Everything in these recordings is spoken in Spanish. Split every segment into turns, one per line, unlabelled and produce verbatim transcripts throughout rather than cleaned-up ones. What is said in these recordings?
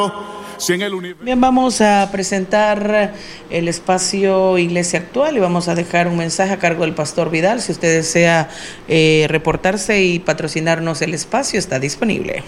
Bien, vamos a presentar el espacio Iglesia Actual y vamos a dejar un mensaje a cargo del pastor Vidal. Si usted desea eh, reportarse y patrocinarnos el espacio, está disponible.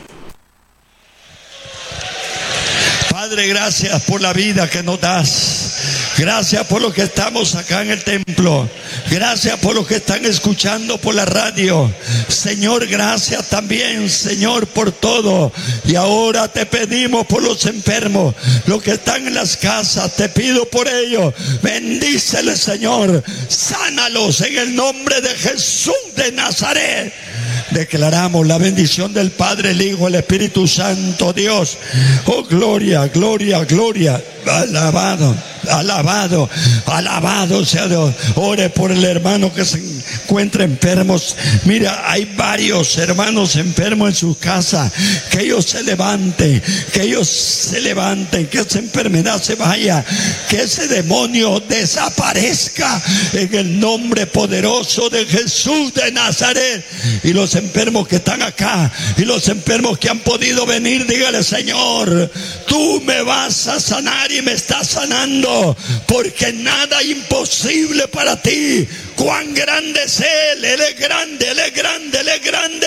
Padre, gracias por la vida que nos das. Gracias por los que estamos acá en el templo. Gracias por los que están escuchando por la radio. Señor, gracias también, Señor, por todo. Y ahora te pedimos por los enfermos, los que están en las casas. Te pido por ellos. Bendíceles, Señor. Sánalos en el nombre de Jesús de Nazaret. Declaramos la bendición del Padre, el Hijo, el Espíritu Santo, Dios. Oh, gloria, gloria, gloria. Alabado, alabado, alabado sea Dios. Ore por el hermano que se encuentra enfermos. Mira, hay varios hermanos enfermos en su casa. Que ellos se levanten, que ellos se levanten, que esa enfermedad se vaya, que ese demonio desaparezca en el nombre poderoso de Jesús de Nazaret. Y los enfermos que están acá y los enfermos que han podido venir, dígale: Señor, tú me vas a sanar y me estás sanando, porque nada imposible para ti. Cuán grande es Él. Él es grande, Él es grande, Él es grande.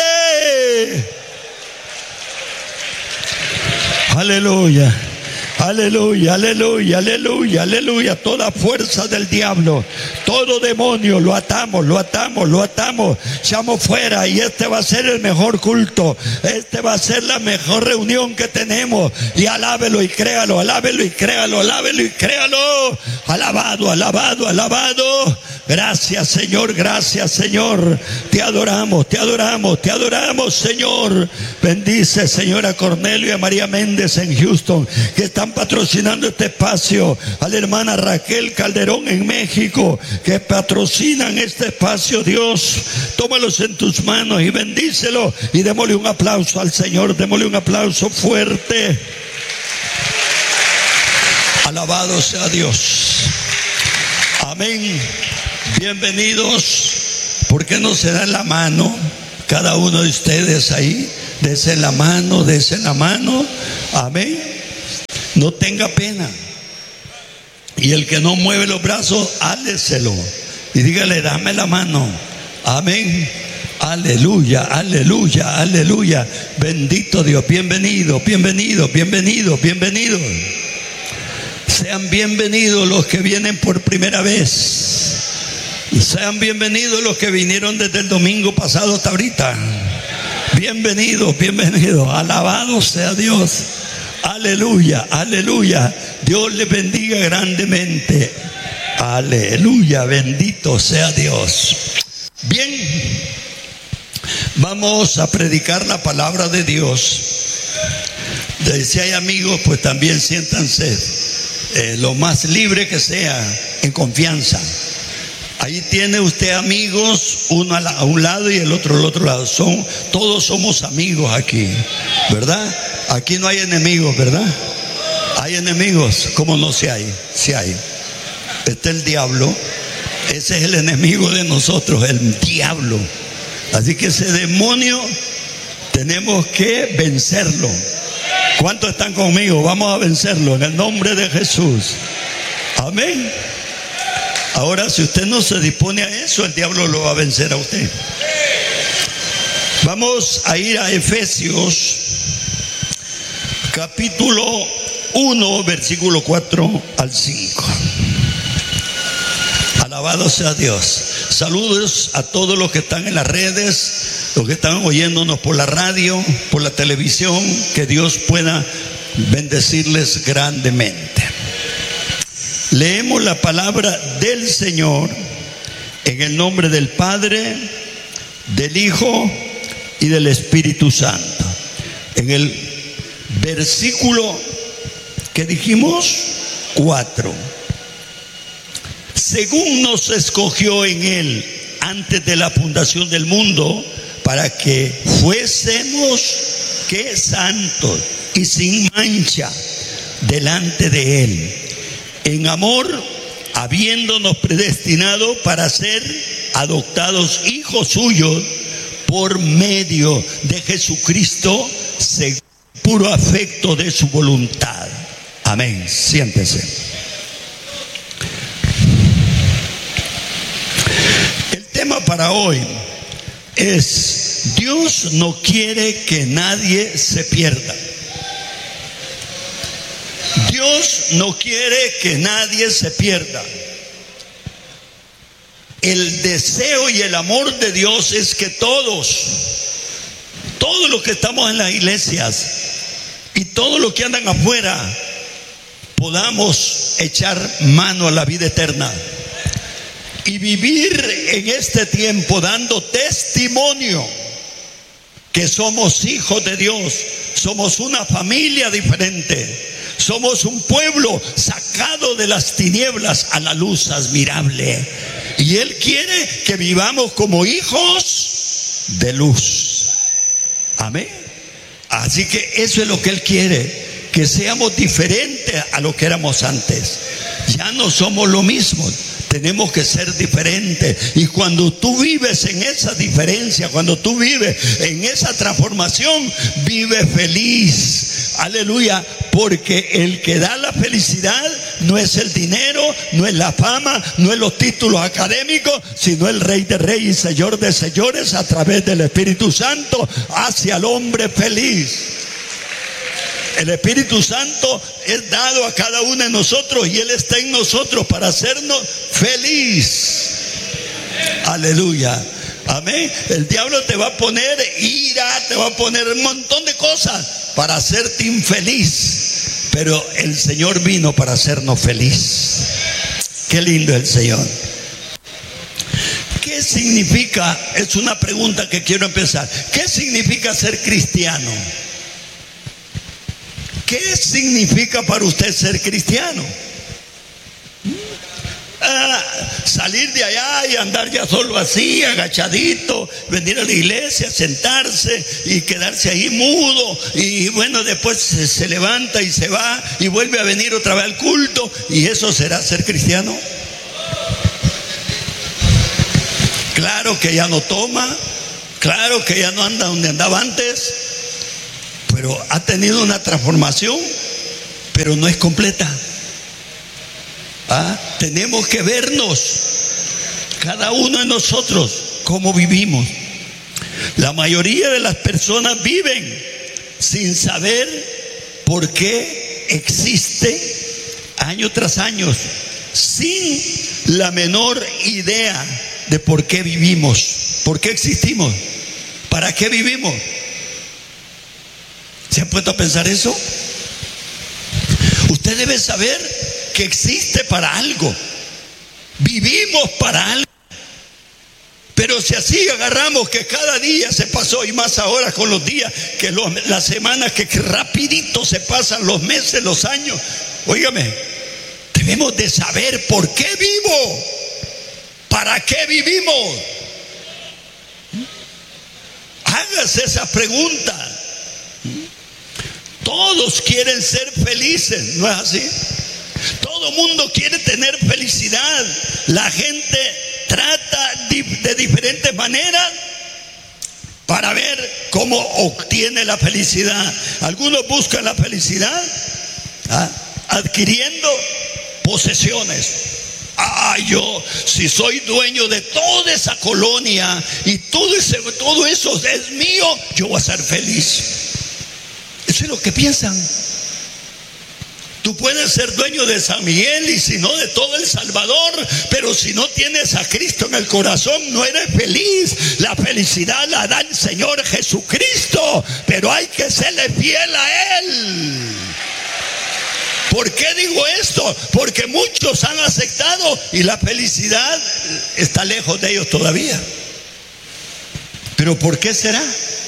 Aleluya. Aleluya, aleluya, aleluya, aleluya. Toda fuerza del diablo, todo demonio, lo atamos, lo atamos, lo atamos. Echamos fuera, y este va a ser el mejor culto. Este va a ser la mejor reunión que tenemos. Y alábelo y créalo, alábelo y créalo, alábelo y créalo. Alabado, alabado, alabado. Gracias, Señor, gracias, Señor. Te adoramos, te adoramos, te adoramos, Señor. Bendice, Señora Cornelio y a María Méndez en Houston, que están patrocinando este espacio. A la hermana Raquel Calderón en México, que patrocinan este espacio. Dios, tómalos en tus manos y bendícelos. Y démosle un aplauso al Señor, démosle un aplauso fuerte. Alabado sea Dios. Amén. Bienvenidos. ¿Por qué no se dan la mano? Cada uno de ustedes ahí, desen la mano, desen la mano. Amén. No tenga pena. Y el que no mueve los brazos, áleselo y dígale: dame la mano. Amén. Aleluya, aleluya, aleluya. Bendito Dios. Bienvenido, bienvenido, bienvenido, bienvenido. Sean bienvenidos los que vienen por primera vez. Sean bienvenidos los que vinieron desde el domingo pasado hasta ahorita. Bienvenidos, bienvenidos. Alabado sea Dios. Aleluya, aleluya. Dios les bendiga grandemente. Aleluya, bendito sea Dios. Bien, vamos a predicar la palabra de Dios. Si hay amigos, pues también siéntanse eh, lo más libre que sea, en confianza. Ahí tiene usted amigos, uno a un lado y el otro al otro lado. Son, todos somos amigos aquí, ¿verdad? Aquí no hay enemigos, ¿verdad? Hay enemigos. ¿Cómo no se hay? Sí hay. Este es el diablo. Ese es el enemigo de nosotros, el diablo. Así que ese demonio tenemos que vencerlo. ¿Cuántos están conmigo? Vamos a vencerlo en el nombre de Jesús. Amén. Ahora, si usted no se dispone a eso, el diablo lo va a vencer a usted. Vamos a ir a Efesios capítulo uno, versículo cuatro al cinco. Alabado sea Dios. Saludos a todos los que están en las redes, los que están oyéndonos por la radio, por la televisión. Que Dios pueda bendecirles grandemente. Leemos la palabra del Señor en el nombre del Padre, del Hijo y del Espíritu Santo. En el versículo que dijimos, cuatro. Según nos escogió en Él antes de la fundación del mundo, para que fuésemos que santos y sin mancha delante de Él, en amor, habiéndonos predestinado para ser adoptados hijos suyos por medio de Jesucristo, según puro afecto de su voluntad. Amén. Siéntese. El tema para hoy es: Dios no quiere que nadie se pierda. Dios no quiere que nadie se pierda. El deseo y el amor de Dios es que todos, todos los que estamos en las iglesias y todos los que andan afuera, podamos echar mano a la vida eterna y vivir en este tiempo dando testimonio que somos hijos de Dios, somos una familia diferente, somos un pueblo sacado de las tinieblas a la luz admirable. Y Él quiere que vivamos como hijos de luz. Amén. Así que eso es lo que Él quiere, que seamos diferentes a lo que éramos antes. Ya no somos lo mismo, tenemos que ser diferentes. Y cuando tú vives en esa diferencia, cuando tú vives en esa transformación, vive feliz. Aleluya, porque el que da la felicidad no es el dinero, no es la fama, no es los títulos académicos, sino el Rey de Reyes y Señor de Señores, a través del Espíritu Santo, hace al hombre feliz. El Espíritu Santo es dado a cada uno de nosotros y Él está en nosotros para hacernos feliz. Aleluya. Amén. El diablo te va a poner ira, te va a poner un montón de cosas para hacerte infeliz. Pero el Señor vino para hacernos feliz. Qué lindo es el Señor. ¿Qué significa? Es una pregunta que quiero empezar. ¿Qué significa ser cristiano? ¿Qué significa para usted ser cristiano? Ah, salir de allá y andar ya solo así, agachadito, venir a la iglesia, sentarse y quedarse ahí mudo, y bueno, después se, se levanta y se va y vuelve a venir otra vez al culto, y eso será ser cristiano. Claro que ya no toma, claro que ya no anda donde andaba antes, pero ha tenido una transformación, pero no es completa. ¿Ah? Tenemos que vernos, cada uno de nosotros, cómo vivimos. La mayoría de las personas viven sin saber por qué existe año tras año, sin la menor idea de por qué vivimos, por qué existimos, para qué vivimos. ¿Se han puesto a pensar eso? Usted debe saber que existe para algo. Vivimos para algo. Pero si así agarramos que cada día se pasó, y más ahora con los días, que los, las semanas, que, que rapidito se pasan los meses, los años. Óigame, debemos de saber por qué vivo, para qué vivimos. Hágase esa pregunta. Todos quieren ser felices, ¿no es así? Todo mundo quiere tener felicidad. La gente trata de diferentes maneras para ver cómo obtiene la felicidad. Algunos buscan la felicidad ¿ah? adquiriendo posesiones. Ah, yo, si soy dueño de toda esa colonia y todo, ese, todo eso es mío, yo voy a ser feliz. Eso es lo que piensan. Tú puedes ser dueño de San Miguel y si no de todo El Salvador, pero si no tienes a Cristo en el corazón, no eres feliz. La felicidad la da el Señor Jesucristo, pero hay que serle fiel a Él. ¿Por qué digo esto? Porque muchos han aceptado y la felicidad está lejos de ellos todavía. ¿Pero por qué será?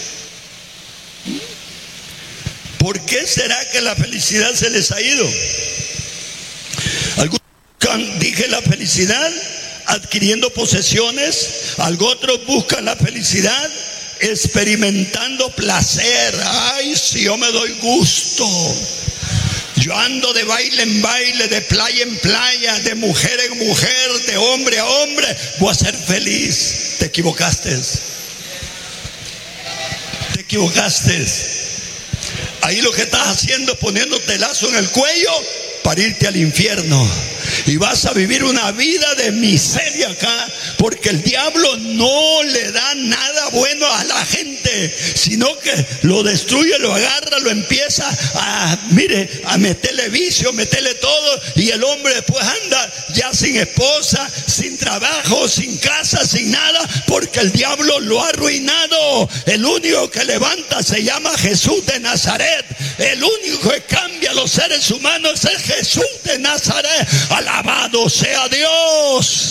¿Por qué será que la felicidad se les ha ido? Algunos buscan, dije, la felicidad adquiriendo posesiones. Otros buscan la felicidad experimentando placer. Ay, si yo me doy gusto. Yo ando de baile en baile, de playa en playa, de mujer en mujer, de hombre a hombre. Voy a ser feliz. Te equivocaste. Te equivocaste. Ahí lo que estás haciendo es poniéndote lazo en el cuello para irte al infierno. Y vas a vivir una vida de miseria acá, porque el diablo no le da nada bueno a la gente, sino que lo destruye, lo agarra, lo empieza a, mire, a meterle vicio, meterle todo, y el hombre después anda ya sin esposa, sin trabajo, sin casa, sin nada, porque el diablo lo ha arruinado. El único que levanta se llama Jesús de Nazaret. El único que cambia a los seres humanos es Jesús de Nazaret. Alabado sea Dios.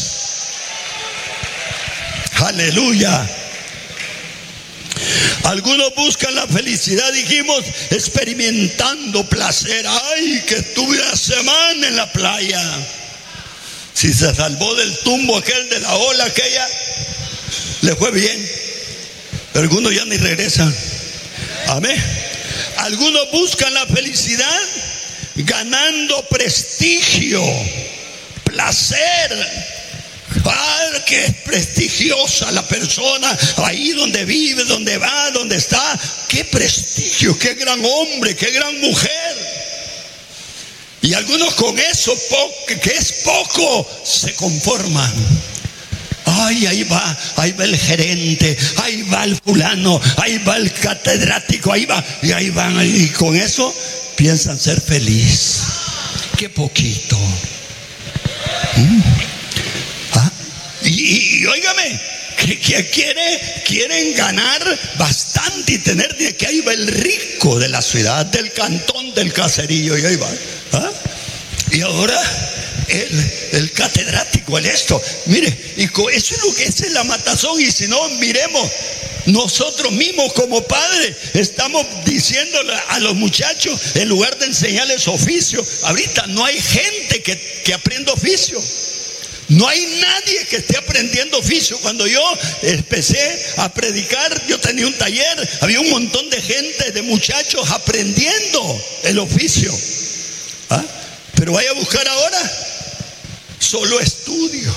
Aleluya. Algunos buscan la felicidad, dijimos, experimentando placer. Ay, que estuve una semana en la playa. Si se salvó del tumbo aquel, de la ola aquella, le fue bien. Pero algunos ya ni regresan. Amén. Algunos buscan la felicidad ganando prestigio, placer. Ah, que es prestigiosa la persona, ahí donde vive, donde va, donde está. Qué prestigio, qué gran hombre, qué gran mujer. Y algunos con eso, que es poco, se conforman. Ay, ahí va, ahí va el gerente, ahí va el fulano, ahí va el catedrático, ahí va, y ahí van, y con eso piensan ser feliz. Qué poquito. ¿Mm? ¿Ah? Y, y, y óigame, que, que quiere, quieren ganar bastante y tener, que ahí va el rico de la ciudad, del cantón, del caserío, y ahí va. ¿Ah? Y ahora el, el catedrático, el esto, mire, y eso es lo que es la matazón. Y si no, miremos, nosotros mismos como padres estamos diciéndole a los muchachos, en lugar de enseñarles oficio, ahorita no hay gente que, que aprenda oficio. No hay nadie que esté aprendiendo oficio. Cuando yo empecé a predicar, yo tenía un taller, había un montón de gente, de muchachos aprendiendo el oficio. ¿Ah? Pero vaya a buscar ahora solo estudio.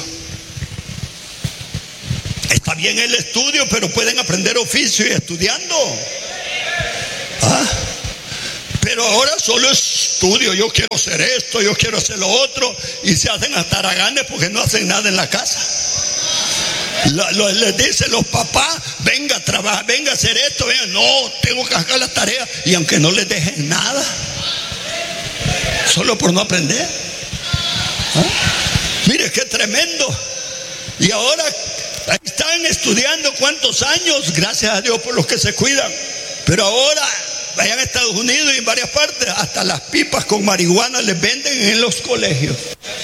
Está bien el estudio, pero pueden aprender oficio y estudiando. ¿Ah? Pero ahora solo estudio. Yo quiero hacer esto, yo quiero hacer lo otro, y se hacen hasta haraganes porque no hacen nada en la casa. Lo, lo, les dicen los papás, venga a trabajar, venga a hacer esto, venga. No, tengo que hacer las tareas, y aunque no les dejen nada, solo por no aprender. ¿Ah? Mire qué tremendo. Y ahora están estudiando cuántos años, gracias a Dios por los que se cuidan. Pero ahora vayan a Estados Unidos y en varias partes, hasta las pipas con marihuana les venden en los colegios.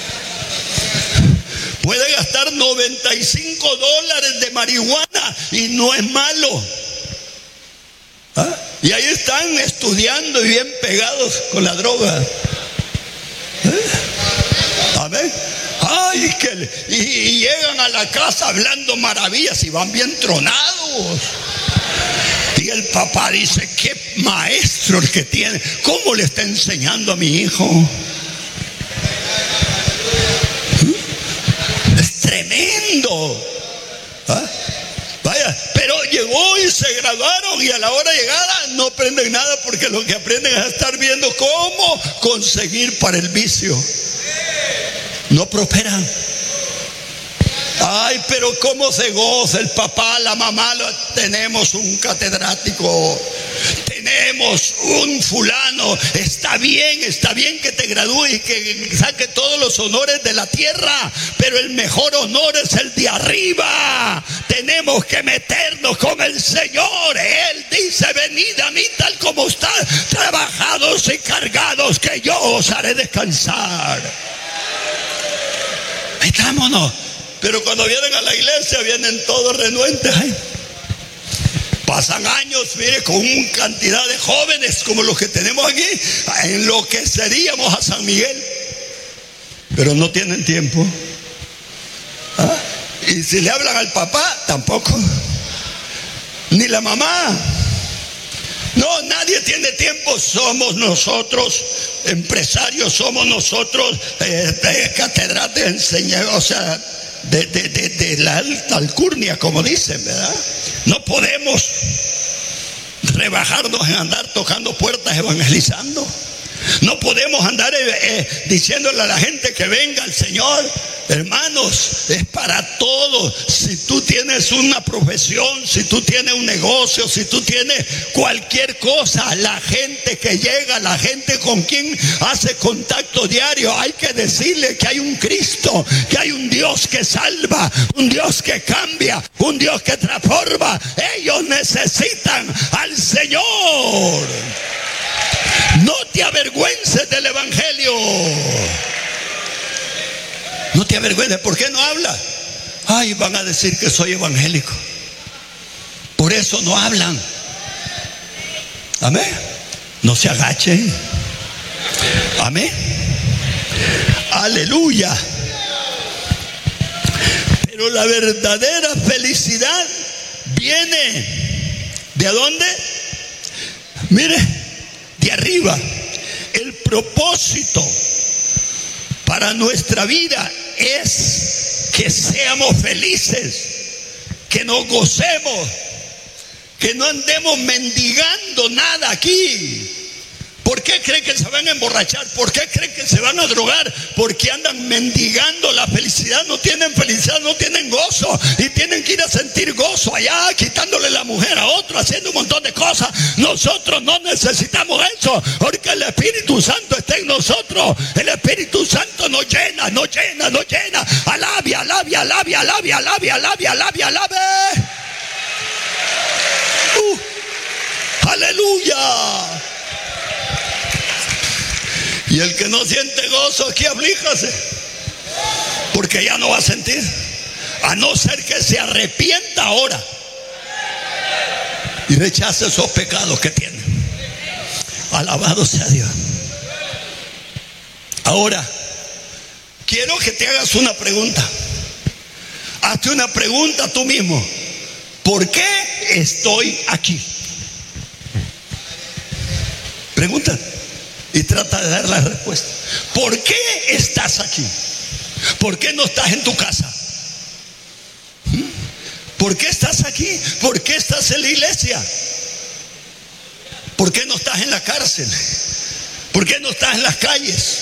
Puede gastar noventa y cinco dólares de marihuana y no es malo. ¿Ah? Y ahí están estudiando y bien pegados con la droga. ¿Eh? Amén. Ay, que, y, y llegan a la casa hablando maravillas y van bien tronados. Y el papá dice, qué maestro el que tiene, ¿cómo le está enseñando a mi hijo? ¿Mm? Es tremendo. ¿Ah? Vaya, pero llegó y se graduaron, y a la hora de llegada no aprenden nada, porque lo que aprenden es estar viendo cómo conseguir para el vicio. No prosperan. Ay, pero cómo se goza el papá, la mamá. Tenemos un catedrático, tenemos un fulano. Está bien, está bien que te gradúes y que saque todos los honores de la tierra, pero el mejor honor es el de arriba. Tenemos que meternos con el Señor. Él dice, venid a mí tal como están, trabajados y cargados, que yo os haré descansar. Metámonos. Pero cuando vienen a la iglesia vienen todos renuentes. Ay. Pasan años, mire, con una cantidad de jóvenes como los que tenemos aquí, enloqueceríamos a San Miguel. Pero no tienen tiempo. ¿Ah? Y si le hablan al papá, tampoco. Ni la mamá. No, nadie tiene tiempo. Somos nosotros empresarios, somos nosotros eh, de catedral de enseñar, o sea, de, de, de, de la alta alcurnia, como dicen, ¿verdad? No podemos rebajarnos en andar tocando puertas evangelizando. No podemos andar eh, eh, diciéndole a la gente que venga al Señor. Hermanos, es para todos. Si tú tienes una profesión, si tú tienes un negocio, si tú tienes cualquier cosa, la gente que llega, la gente con quien hace contacto diario, hay que decirle que hay un Cristo, que hay un Dios que salva, un Dios que cambia, un Dios que transforma. Ellos necesitan al Señor. No te avergüences del Evangelio. No te avergüences. ¿Por qué no hablas? Ay, van a decir que soy evangélico. Por eso no hablan. Amén. No se agachen. Amén. Aleluya. Pero la verdadera felicidad viene ¿de dónde? Mire, de arriba. El propósito para nuestra vida es que seamos felices, que nos gocemos, que no andemos mendigando nada aquí. ¿Por qué creen que se van a emborrachar? ¿Por qué creen que se van a drogar? Porque andan mendigando la felicidad. No tienen felicidad, no tienen gozo, y tienen que ir a sentir gozo allá, quitándole la mujer a otro, haciendo un montón de cosas. Nosotros no necesitamos eso, porque el Espíritu Santo está en nosotros. El Espíritu Santo nos llena, nos llena, nos llena. Alabe, alabe, alabe, alabe, alabe, alabe, alabe, alabe. Uh, aleluya. Y el que no siente gozo aquí, aflíjase, porque ya no va a sentir, a no ser que se arrepienta ahora y rechace esos pecados que tiene. Alabado sea Dios. Ahora quiero que te hagas una pregunta. Hazte una pregunta tú mismo: ¿por qué estoy aquí? Pregunta y trata de dar la respuesta. ¿Por qué estás aquí? ¿Por qué no estás en tu casa? ¿Mm? ¿Por qué estás aquí? ¿Por qué estás en la iglesia? ¿Por qué no estás en la cárcel? ¿Por qué no estás en las calles?